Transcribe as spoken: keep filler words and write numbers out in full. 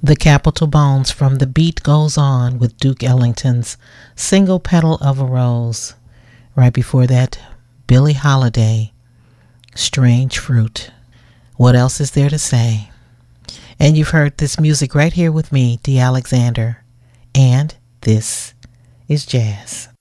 The Capitol Bones from The Beat Goes On with Duke Ellington's Single Petal of a Rose. Right before that, Billie Holiday, Strange Fruit. What else is there to say? And you've heard this music right here with me, Dee Alexander. And this is jazz.